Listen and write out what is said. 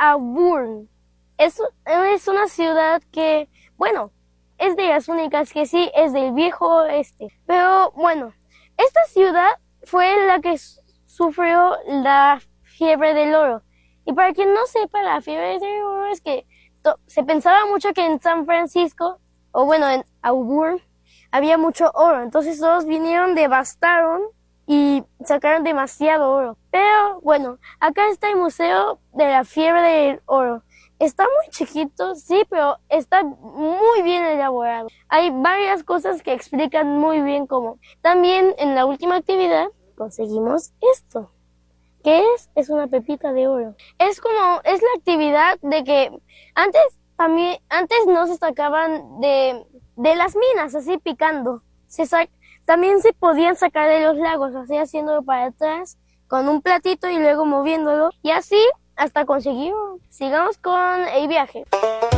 Auburn. Es una ciudad que, bueno, es de las únicas que sí es del viejo oeste. Pero bueno, esta ciudad fue la que sufrió la fiebre del oro. Y para quien no sepa, la fiebre del oro es que se pensaba mucho que en San Francisco, o bueno, en Auburn, había mucho oro. Entonces todos vinieron, devastaron y sacaron demasiado oro. Pero bueno, acá está el Museo de la Fiebre del Oro. Está muy chiquito, sí, pero está muy bien elaborado. Hay varias cosas que explican muy bien cómo. También en la última actividad conseguimos esto. ¿Qué es? Es una pepita de oro. Es la actividad de que antes no se sacaban de las minas, así picando. También se podían sacar de los lagos, así haciéndolo para atrás con un platito y luego moviéndolo. Y así hasta conseguirlo. Sigamos con el viaje.